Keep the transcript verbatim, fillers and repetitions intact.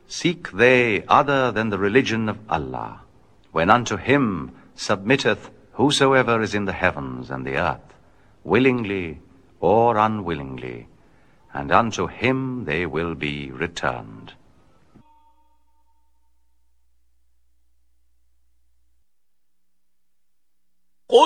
seek they other than the religion of Allah, when unto him submitteth whosoever is in the heavens and the earth, willingly or unwillingly, and unto him they will be returned.